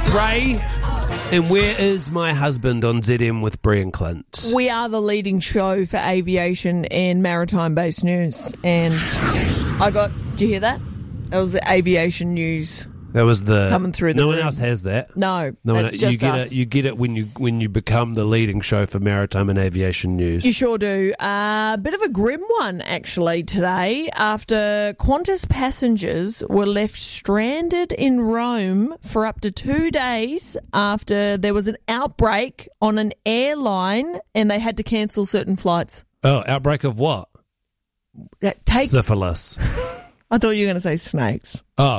Ray, and where is my husband on ZM with Brian Clint? We are the leading show for aviation and maritime-based news. And do you hear that? That was the aviation news. That was the coming through the No one room. else has that. No, One, just us. You get it when you become the leading show for maritime and aviation news. You sure do. Bit of a grim one, actually, today, after Qantas passengers were left stranded in Rome for up to 2 days after there was an outbreak on an airline and they had to cancel certain flights. Oh, outbreak of what? Syphilis. I thought you were going to say snakes. Oh.